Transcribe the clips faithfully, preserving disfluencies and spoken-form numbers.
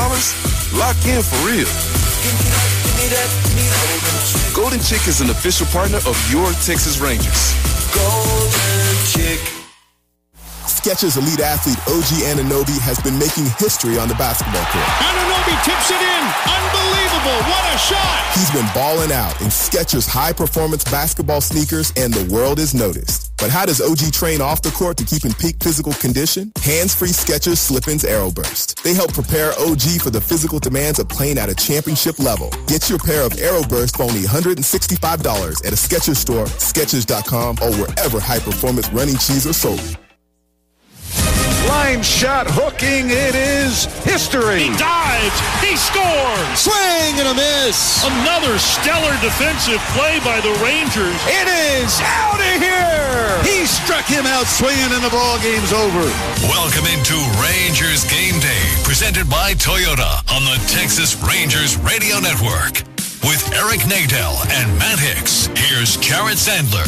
dollars? Lock in for real. Golden Chick is an official partner of your Texas Rangers. Golden Chick. Skechers elite athlete O G Anunoby has been making history on the basketball court. Anunoby tips it in. Unbelievable. What a shot. He's been balling out in Skechers high-performance basketball sneakers, and the world is noticed. But how does O G train off the court to keep in peak physical condition? Hands-free Skechers Slip-ins Aeroburst. They help prepare O G for the physical demands of playing at a championship level. Get your pair of Aeroburst for only one hundred sixty-five dollars at a Skechers store, Skechers dot com, or wherever high-performance running shoes are sold. Line shot hooking, it is history. He dives, he scores. Swing and a miss. Another stellar defensive play by the Rangers. It is out of here. He struck him out swinging and the ball game's over. Welcome into Rangers Game Day, presented by Toyota on the Texas Rangers Radio Network. With Eric Nadel and Matt Hicks, here's Jared Sandler.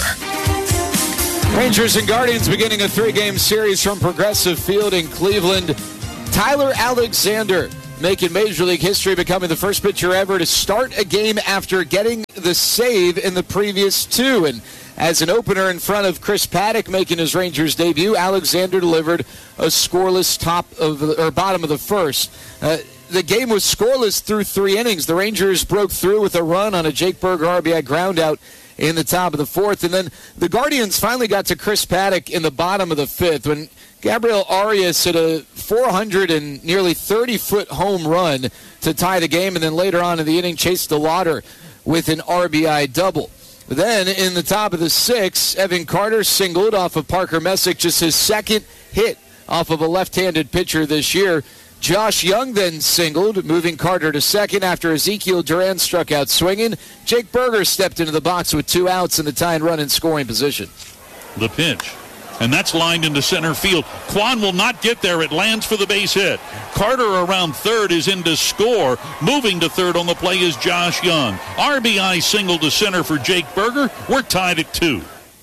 Rangers and Guardians beginning a three-game series from Progressive Field in Cleveland. Tyler Alexander making Major League history, becoming the first pitcher ever to start a game after getting the save in the previous two. And as an opener in front of Chris Paddock making his Rangers debut, Alexander delivered a scoreless top of the, or bottom of the first. Uh, the game was scoreless through three innings. The Rangers broke through with a run on a Jake Burger R B I groundout in the top of the fourth. And then the Guardians finally got to Chris Paddock in the bottom of the fifth when Gabriel Arias hit a four hundred and nearly thirty-foot home run to tie the game, and then later on in the inning chased the Lauder with an R B I double. Then in the top of the sixth, Evan Carter singled off of Parker Messick, just his second hit off of a left-handed pitcher this year. Josh Young then singled, moving Carter to second after Ezekiel Duran struck out swinging. Jake Burger stepped into the box with two outs in the tying run in scoring position. The pitch, and that's lined into center field. Kwan will not get there. It lands for the base hit. Carter around third is in to score. Moving to third on the play is Josh Young. R B I single to center for Jake Burger. We're tied at two.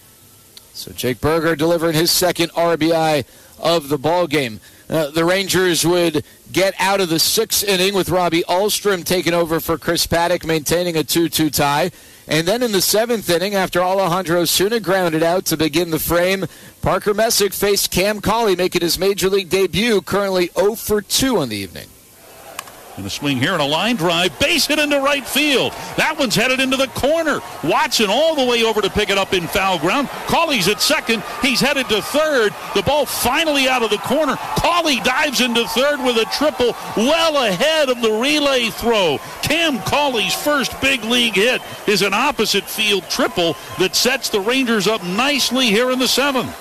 So Jake Burger delivering his second R B I of the ball game. Uh, the Rangers would get out of the sixth inning with Robbie Ahlstrom taking over for Chris Paddock, maintaining a two two tie. And then in the seventh inning, after Alejandro Osuna grounded out to begin the frame, Parker Messick faced Cam Cauley, making his Major League debut, currently oh for two on the evening. And a swing here and a line drive, base hit into right field. That one's headed into the corner. Watson all the way over to pick it up in foul ground. Cauley's at second. He's headed to third. The ball finally out of the corner. Cauley dives into third with a triple well ahead of the relay throw. Cam Cauley's first big league hit is an opposite field triple that sets the Rangers up nicely here in the seventh.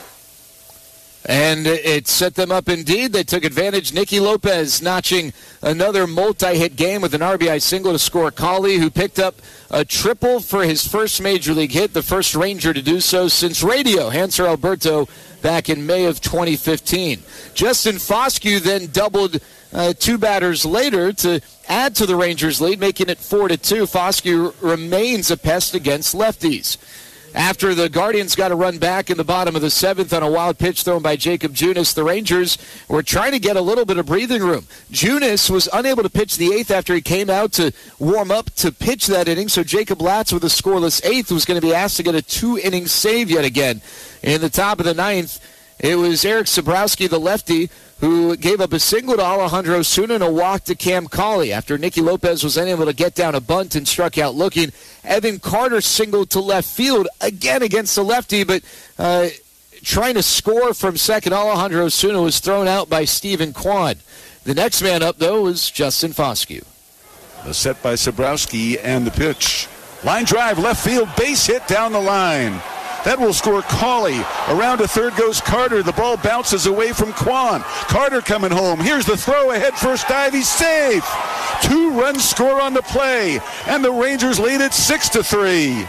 And it set them up indeed. They took advantage. Nicky Lopez notching another multi-hit game with an R B I single to score Cauley, who picked up a triple for his first Major League hit, the first Ranger to do so since Radio Hanser Alberto back in May of twenty fifteen. Justin Foscue then doubled uh, two batters later to add to the Rangers' lead, making it four to two. Foscue remains a pest against lefties. After the Guardians got a run back in the bottom of the seventh on a wild pitch thrown by Jacob Junis, the Rangers were trying to get a little bit of breathing room. Junis was unable to pitch the eighth after he came out to warm up to pitch that inning, so Jacob Latz with a scoreless eighth was going to be asked to get a two-inning save yet again. In the top of the ninth, it was Eric Sabrowski, the lefty, who gave up a single to Alejandro Osuna and a walk to Cam Cauley. After Nicky Lopez was unable to get down a bunt and struck out looking, Evan Carter singled to left field, again against the lefty, but uh, trying to score from second, Alejandro Osuna was thrown out by Stephen Kwan. The next man up, though, was Justin Foscue. The set by Sabrowski and the pitch. Line drive, left field, base hit down the line. That will score Cauley. Around to third goes Carter. The ball bounces away from Kwan. Carter coming home. Here's the throw ahead, first dive. He's safe. Two-run score on the play, and the Rangers lead it six to three.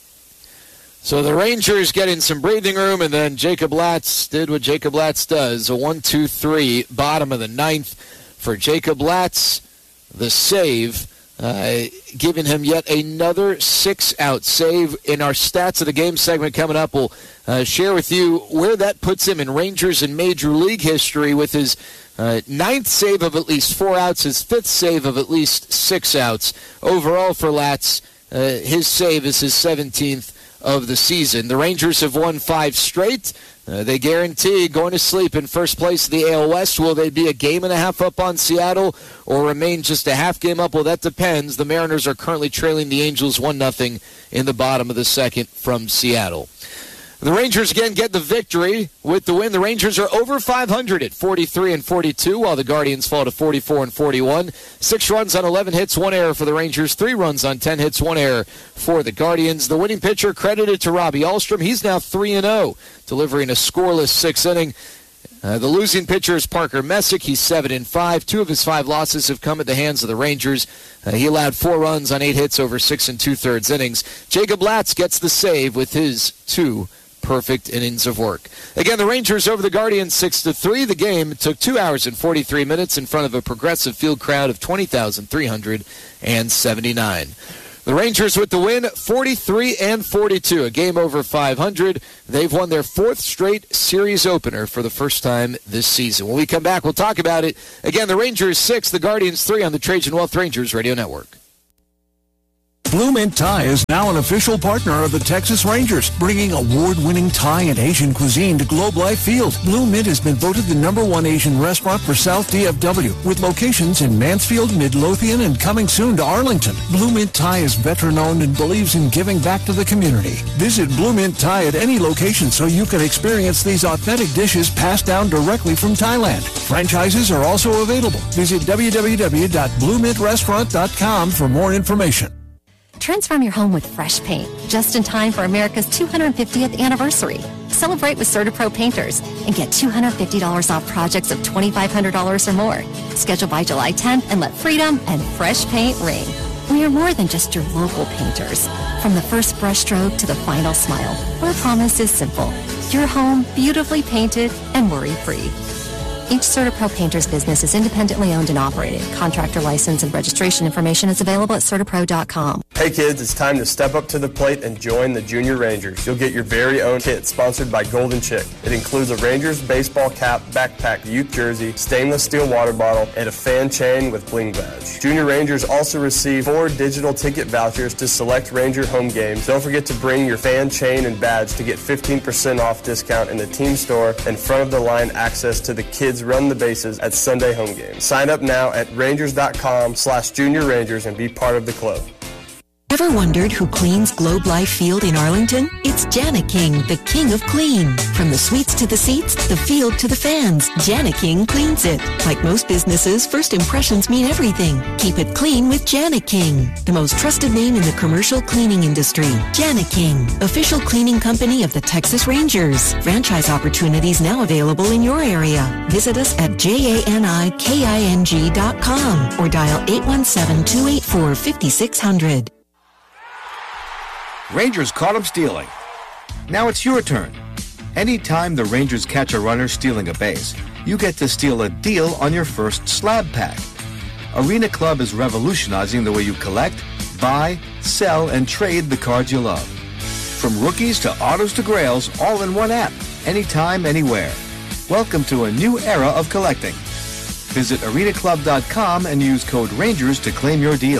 So the Rangers getting some breathing room, and then Jacob Latz did what Jacob Latz does. A one two three, bottom of the ninth for Jacob Latz. The save. Uh, giving him yet another six-out save. In our stats of the game segment coming up, we'll uh, share with you where that puts him in Rangers and Major League history with his Uh, ninth save of at least four outs, his fifth save of at least six outs. Overall for Latz, uh, his save is his seventeenth of the season. The Rangers have won five straight. Uh, they guarantee going to sleep in first place of the A L West. Will they be a game and a half up on Seattle or remain just a half game up? Well, that depends. The Mariners are currently trailing the Angels one nothing in the bottom of the second from Seattle. The Rangers again get the victory with the win. The Rangers are over five hundred at forty-three and forty-two, while the Guardians fall to forty-four and forty-one. Six runs on eleven hits, one error for the Rangers. Three runs on ten hits, one error for the Guardians. The winning pitcher credited to Robbie Ahlstrom. He's now three and oh, delivering a scoreless sixth inning. Uh, the losing pitcher is Parker Messick. He's seven and five. Two of his five losses have come at the hands of the Rangers. Uh, he allowed four runs on eight hits over six and two-thirds innings. Jacob Latz gets the save with his two perfect innings of work. Again, the Rangers over the Guardians six to three. The game took two hours and forty-three minutes in front of a Progressive Field crowd of twenty thousand three hundred seventy-nine. The Rangers with the win, forty-three and forty-two, a game over five hundred. They've won their fourth straight series opener for the first time this season. When we come back, we'll talk about it. Again, the Rangers six, the Guardians three on the Trajan Wealth Rangers Radio Network. Blue Mint Thai is now an official partner of the Texas Rangers, bringing award-winning Thai and Asian cuisine to Globe Life Field. Blue Mint has been voted the number one Asian restaurant for South D F W, with locations in Mansfield, Midlothian, and coming soon to Arlington. Blue Mint Thai is veteran-owned and believes in giving back to the community. Visit Blue Mint Thai at any location so you can experience these authentic dishes passed down directly from Thailand. Franchises are also available. Visit w w w dot blue mint restaurant dot com for more information. Transform your home with fresh paint, just in time for America's two hundred fiftieth anniversary. Celebrate with CertaPro Painters and get two hundred fifty dollars off projects of twenty-five hundred dollars or more. Schedule by July tenth and let freedom and fresh paint ring. We are more than just your local painters. From the first brushstroke to the final smile, our promise is simple. Your home beautifully painted and worry-free. Each CertaPro Painters business is independently owned and operated. Contractor license and registration information is available at Certapro dot com. Hey kids, it's time to step up to the plate and join the Junior Rangers. You'll get your very own kit sponsored by Golden Chick. It includes a Rangers baseball cap, backpack, youth jersey, stainless steel water bottle, and a fan chain with bling badge. Junior Rangers also receive four digital ticket vouchers to select Ranger home games. Don't forget to bring your fan chain and badge to get fifteen percent off discount in the team store and front of the line access to the kids run the bases at Sunday home games. Sign up now at rangers.com slash junior rangers and be part of the club. Ever wondered who cleans Globe Life Field in Arlington? It's Jana King, the king of clean. From the suites to the seats, the field to the fans, Jana King cleans it. Like most businesses, first impressions mean everything. Keep it clean with Jana King, the most trusted name in the commercial cleaning industry. Jana King, official cleaning company of the Texas Rangers. Franchise opportunities now available in your area. Visit us at J A N I K I N G dot com or dial eight one seven, two eight four, five six zero zero. Rangers caught him stealing. Now it's your turn. Anytime the Rangers catch a runner stealing a base, you get to steal a deal on your first slab pack. Arena Club is revolutionizing the way you collect, buy, sell, and trade the cards you love. From rookies to autos to grails, all in one app, anytime, anywhere. Welcome to a new era of collecting. Visit arena club dot com and use code RANGERS to claim your deal.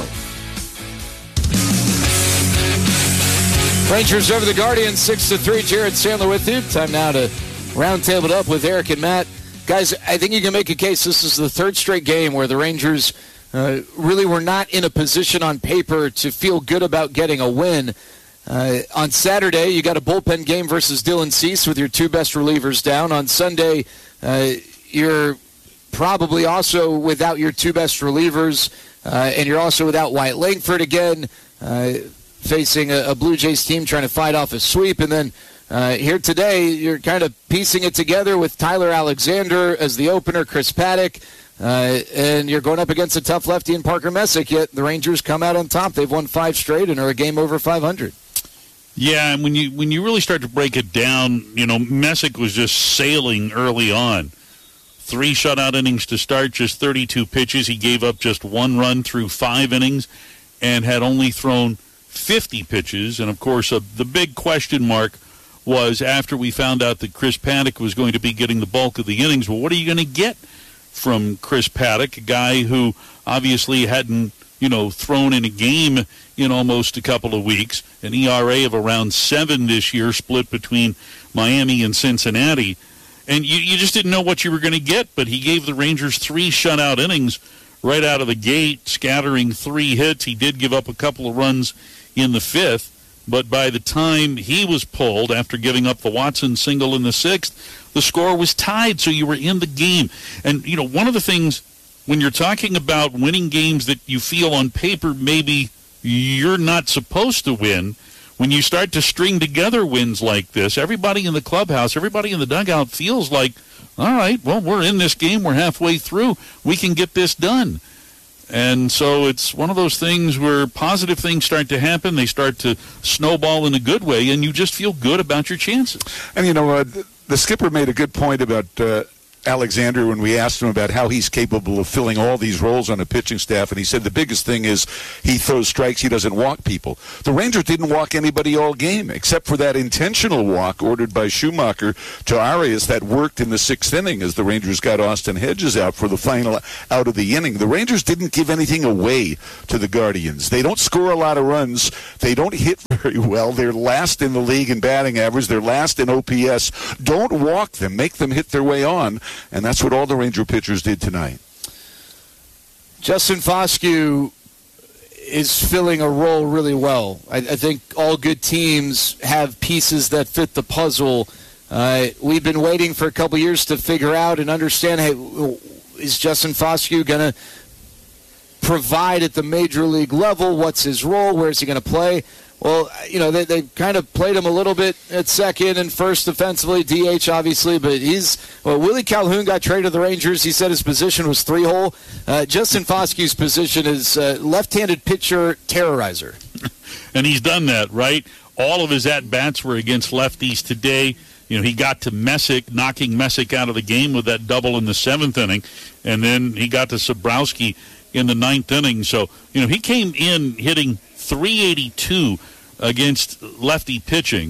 Rangers over the Guardians, six to three. Jared Sandler with you. Time now to roundtable it up with Eric and Matt. Guys, I think you can make a case. This is the third straight game where the Rangers uh, really were not in a position on paper to feel good about getting a win. Uh, on Saturday, you got a bullpen game versus Dylan Cease with your two best relievers down. On Sunday, uh, you're probably also without your two best relievers, uh, and you're also without Wyatt Langford again. Uh, facing a, a Blue Jays team trying to fight off a sweep. And then uh, here today, you're kind of piecing it together with Tyler Alexander as the opener, Chris Paddock, uh, and you're going up against a tough lefty in Parker Messick, yet the Rangers come out on top. They've won five straight and are a game over five hundred. Yeah, and when you when you really start to break it down, you know, Messick was just sailing early on. Three shutout innings to start, just thirty-two pitches. He gave up just one run through five innings and had only thrown fifty pitches. And, of course, uh, the big question mark was after we found out that Chris Paddock was going to be getting the bulk of the innings, well, what are you going to get from Chris Paddock, a guy who obviously hadn't, you know, thrown in a game in almost a couple of weeks, an E R A of around seven this year, split between Miami and Cincinnati. And you, you just didn't know what you were going to get, but he gave the Rangers three shutout innings right out of the gate, scattering three hits. He did give up a couple of runs in the fifth, but by the time he was pulled, after giving up the Watson single in the sixth, the score was tied, so you were in the game. And, you know, one of the things, when you're talking about winning games that you feel on paper maybe you're not supposed to win, when you start to string together wins like this, everybody in the clubhouse, everybody in the dugout feels like, all right, well, we're in this game. We're halfway through. We can get this done. And so it's one of those things where positive things start to happen. They start to snowball in a good way, and you just feel good about your chances. And, you know, uh, the skipper made a good point about uh, Alexander when we asked him about how he's capable of filling all these roles on a pitching staff, and he said the biggest thing is he throws strikes, he doesn't walk people. The Rangers didn't walk anybody all game, except for that intentional walk ordered by Schumacher to Arias that worked in the sixth inning as the Rangers got Austin Hedges out for the final out of the inning. The Rangers didn't give anything away to the Guardians. They don't score a lot of runs. They don't hit very well. They're last in the league in batting average. They're last in O P S. Don't walk them. Make them hit their way on. And that's what all the Ranger pitchers did tonight. Justin Foscue is filling a role really well. I, I think all good teams have pieces that fit the puzzle. Uh, we've been waiting for a couple years to figure out and understand, hey, is Justin Foscue going to provide at the major league level? What's his role? Where is he going to play? Well, you know, they they kind of played him a little bit at second and first defensively, D H obviously, but he's, well, Willie Calhoun got traded to the Rangers. He said his position was three-hole. Uh, Justin Foscue's position is uh, left-handed pitcher terrorizer. And he's done that, right? All of his at-bats were against lefties today. You know, he got to Messick, knocking Messick out of the game with that double in the seventh inning, and then he got to Sabrowski in the ninth inning. So, you know, he came in hitting three eighty-two against lefty pitching,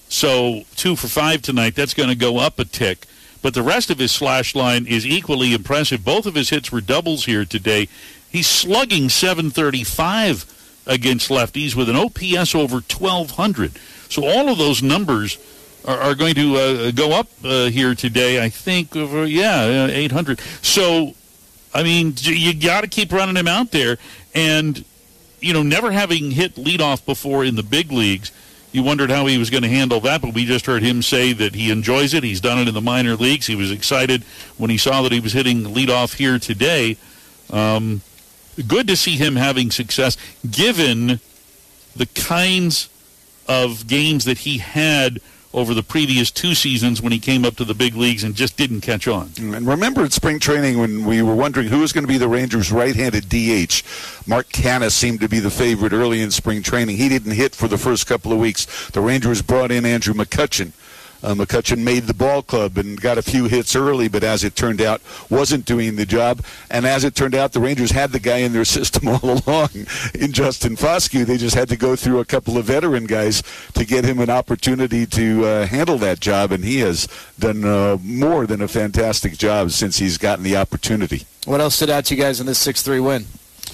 so two for five tonight. That's going to go up a tick. But the rest of his slash line is equally impressive. Both of his hits were doubles here today. He's slugging seven thirty-five against lefties with an O P S over twelve hundred. So all of those numbers are, are going to uh, go up uh, here today, I think, over, yeah, uh, eight hundred. So, I mean, you got to keep running him out there. And you know, never having hit leadoff before in the big leagues, you wondered how he was going to handle that, but we just heard him say that he enjoys it. He's done it in the minor leagues. He was excited when he saw that he was hitting leadoff here today. Um, good to see him having success, given the kinds of games that he had over the previous two seasons when he came up to the big leagues and just didn't catch on. And remember at spring training when we were wondering who was going to be the Rangers' right-handed D H, Mark Canha seemed to be the favorite early in spring training. He didn't hit for the first couple of weeks. The Rangers brought in Andrew McCutchen. Uh, McCutchen made the ball club and got a few hits early, but as it turned out, wasn't doing the job. And as it turned out, the Rangers had the guy in their system all along in Justin Foscue. They just had to go through a couple of veteran guys to get him an opportunity to uh, handle that job, and he has done uh, more than a fantastic job since he's gotten the opportunity. What else stood out to you guys in this six three win?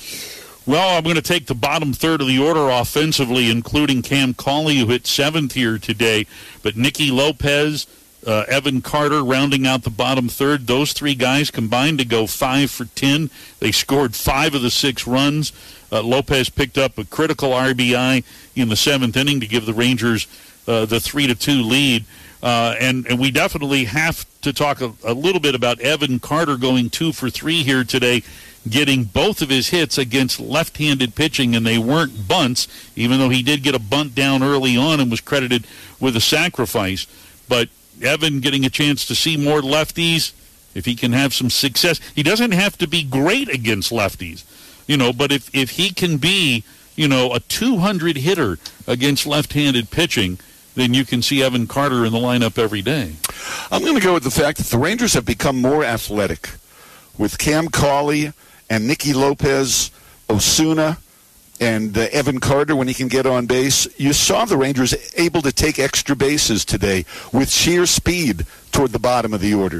Well, I'm going to take the bottom third of the order offensively, including Cam Cauley, who hit seventh here today. But Nicky Lopez, uh, Evan Carter rounding out the bottom third. Those three guys combined to go five for ten. They scored five of the six runs. Uh, Lopez picked up a critical R B I in the seventh inning to give the Rangers uh, the three to two lead. Uh, and, and we definitely have to talk a, a little bit about Evan Carter going two for three here today, getting both of his hits against left-handed pitching, and they weren't bunts, even though he did get a bunt down early on and was credited with a sacrifice. But Evan getting a chance to see more lefties, if he can have some success. He doesn't have to be great against lefties, you know, but if, if he can be, you know, a two hundred hitter against left-handed pitching, then you can see Evan Carter in the lineup every day. I'm going to go with the fact that the Rangers have become more athletic with Cam Cauley and Nicky Lopez, Osuna, and uh, Evan Carter when he can get on base. You saw the Rangers able to take extra bases today with sheer speed toward the bottom of the order.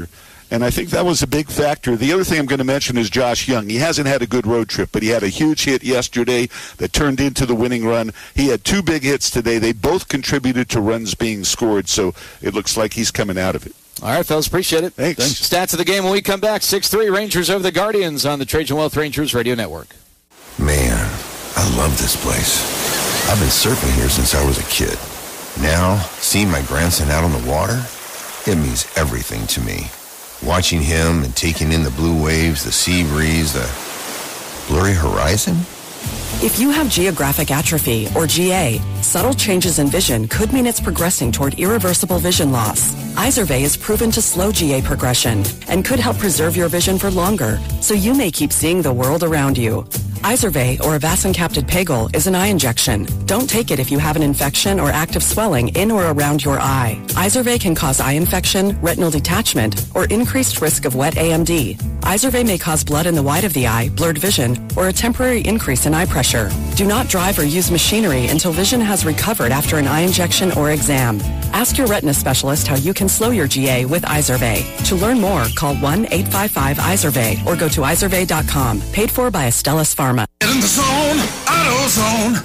And I think that was a big factor. The other thing I'm going to mention is Josh Young. He hasn't had a good road trip, but he had a huge hit yesterday that turned into the winning run. He had two big hits today. They both contributed to runs being scored, so it looks like he's coming out of it. All right, fellas, appreciate it. Thanks. Thanks. Stats of the game when we come back. six three Rangers over the Guardians on the Trajan Wealth Rangers Radio Network. Man, I love this place. I've been surfing here since I was a kid. Now, seeing my grandson out on the water, it means everything to me. Watching him and taking in the blue waves, the sea breeze, the blurry horizon. If you have geographic atrophy, or G A, subtle changes in vision could mean it's progressing toward irreversible vision loss. Izervay is proven to slow G A progression and could help preserve your vision for longer, so you may keep seeing the world around you. Izervay, or avacincaptad pegol, is an eye injection. Don't take it if you have an infection or active swelling in or around your eye. Izervay can cause eye infection, retinal detachment, or increased risk of wet A M D. Izervay may cause blood in the white of the eye, blurred vision, or a temporary increase in eye pressure. Do not drive or use machinery until vision has recovered after an eye injection or exam. Ask your retina specialist how you can slow your G A with Izervay. To learn more, call one eight five five Izervay or go to izervay dot com. Paid for by Astellas Pharma. Get in the zone, AutoZone.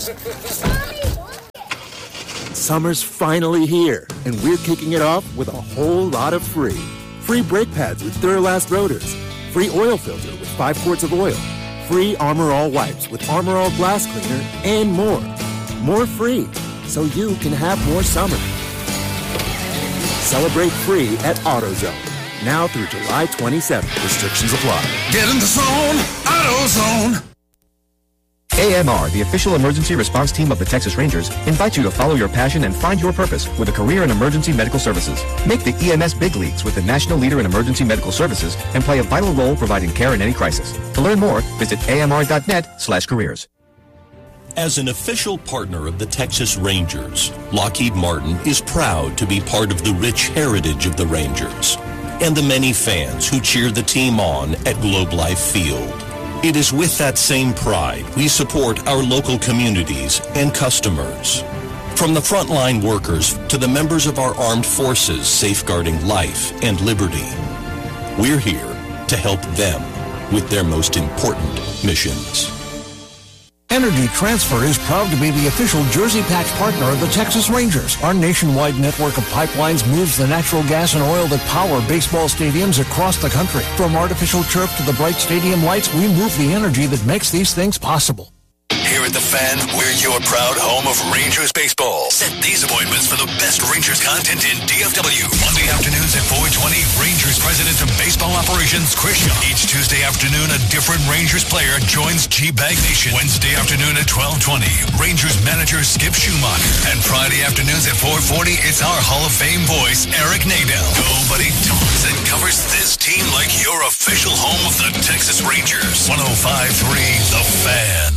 Summer's finally here, and we're kicking it off with a whole lot of free. Free brake pads with Duralast rotors. Free oil filter with five quarts of oil. Free Armor All wipes with Armor All glass cleaner, and more. More free, so you can have more summer. Celebrate free at AutoZone. Now through July twenty-seventh. Restrictions apply. Get in the zone, AutoZone. A M R, the official emergency response team of the Texas Rangers, invites you to follow your passion and find your purpose with a career in emergency medical services. Make the E M S big leagues with the national leader in emergency medical services and play a vital role providing care in any crisis. To learn more, visit A M R dot net slash careers. As an official partner of the Texas Rangers, Lockheed Martin is proud to be part of the rich heritage of the Rangers and the many fans who cheer the team on at Globe Life Field. It is with that same pride we support our local communities and customers. From the frontline workers to the members of our armed forces safeguarding life and liberty, we're here to help them with their most important missions. Energy Transfer is proud to be the official Jersey Patch partner of the Texas Rangers. Our nationwide network of pipelines moves the natural gas and oil that power baseball stadiums across the country. From artificial turf to the bright stadium lights, we move the energy that makes these things possible. Here at The Fan, we're your proud home of Rangers baseball. Set these appointments for the best Rangers content in D F W. Monday afternoons at four twenty, Rangers President of Baseball Operations, Chris Young. Each Tuesday afternoon, a different Rangers player joins G-Bag Nation. Wednesday afternoon at twelve twenty, Rangers manager Skip Schumacher. And Friday afternoons at four forty, it's our Hall of Fame voice, Eric Nadel. Nobody talks and covers this team like your official home of the Texas Rangers. one oh five point three The Fan.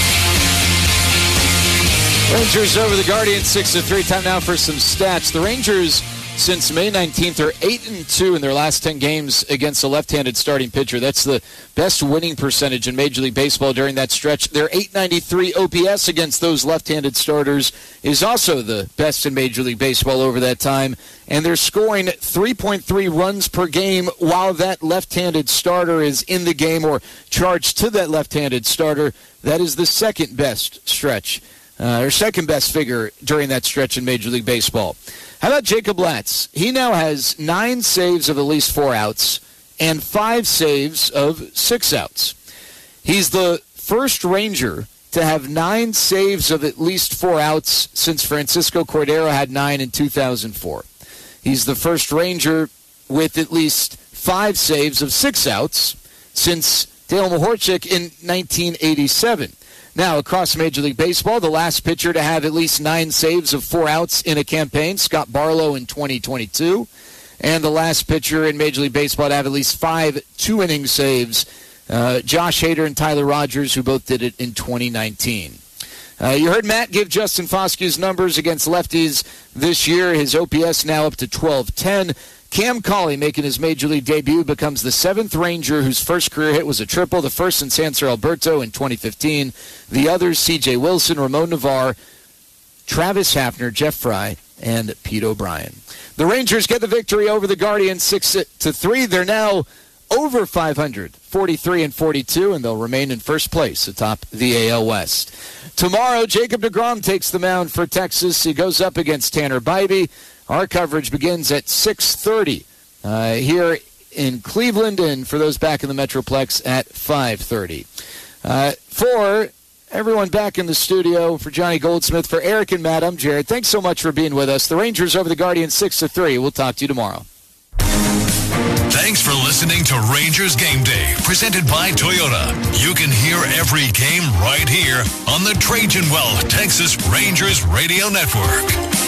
Rangers over the Guardians, six to three. Time now for some stats. The Rangers, since May nineteenth, are eight and two in their last ten games against a left-handed starting pitcher. That's the best winning percentage in Major League Baseball during that stretch. Their eight ninety-three O P S against those left-handed starters is also the best in Major League Baseball over that time. And they're scoring three point three runs per game while that left-handed starter is in the game or charged to that left-handed starter. That is the second best stretch. Uh, or second best figure during that stretch in Major League Baseball. How about Jacob Latz? He now has nine saves of at least four outs and five saves of six outs. He's the first Ranger to have nine saves of at least four outs since Francisco Cordero had nine in two thousand four. He's the first Ranger with at least five saves of six outs since Dale Mahorchik in nineteen eighty-seven. Now, across Major League Baseball, the last pitcher to have at least nine saves of four outs in a campaign, Scott Barlow in twenty twenty-two. And the last pitcher in Major League Baseball to have at least five two-inning saves, uh, Josh Hader and Tyler Rogers, who both did it in twenty nineteen. Uh, you heard Matt give Justin Foskew's numbers against lefties this year. His O P S now up to twelve ten. Cam Cauley, making his Major League debut, becomes the seventh Ranger whose first career hit was a triple, the first in Sanser Alberto in twenty fifteen. The others, C J Wilson, Ramon Navarre, Travis Hafner, Jeff Fry, and Pete O'Brien. The Rangers get the victory over the Guardians six to three. They're now over five hundred, forty-three and forty-two, and they'll remain in first place atop the A L West. Tomorrow, Jacob deGrom takes the mound for Texas. He goes up against Tanner Bybee. Our coverage begins at six thirty uh, here in Cleveland, and for those back in the Metroplex at five thirty. Uh, for everyone back in the studio, for Johnny Goldsmith, for Eric and Matt, I'm Jared. Thanks so much for being with us. The Rangers over the Guardians six to three. We'll talk to you tomorrow. Thanks for listening to Rangers Game Day, presented by Toyota. You can hear every game right here on the Trajan Well Texas Rangers Radio Network.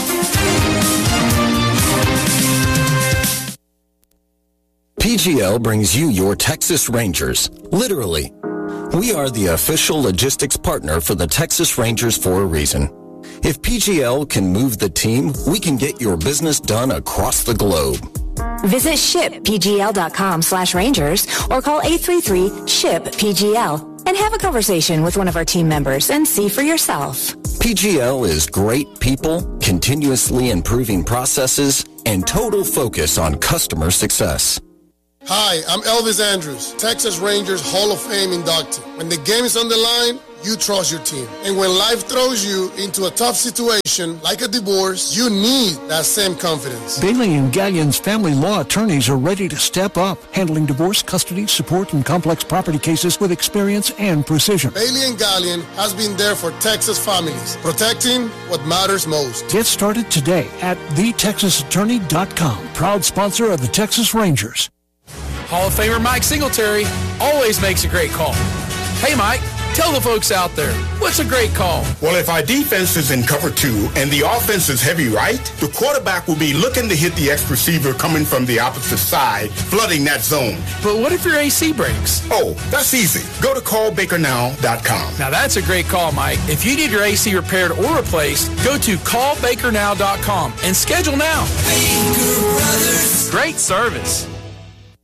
P G L brings you your Texas Rangers, literally. We are the official logistics partner for the Texas Rangers for a reason. If P G L can move the team, we can get your business done across the globe. Visit shippgl.com slash Rangers or call eight three three, SHIP P G L and have a conversation with one of our team members and see for yourself. P G L is great people, continuously improving processes, and total focus on customer success. Hi, I'm Elvis Andrews, Texas Rangers Hall of Fame inductee. When the game is on the line, you trust your team. And when life throws you into a tough situation, like a divorce, you need that same confidence. Bailey and Gallion's family law attorneys are ready to step up, handling divorce, custody, support, and complex property cases with experience and precision. Bailey and Gallion has been there for Texas families, protecting what matters most. Get started today at the texas attorney dot com, proud sponsor of the Texas Rangers. Hall of Famer Mike Singletary always makes a great call. Hey, Mike, tell the folks out there, what's a great call? Well, if our defense is in cover two and the offense is heavy right, the quarterback will be looking to hit the X receiver coming from the opposite side, flooding that zone. But what if your A C breaks? Oh, that's easy. Go to call baker now dot com. Now, that's a great call, Mike. If you need your A C repaired or replaced, go to call baker now dot com and schedule now. Baker Brothers. Great service.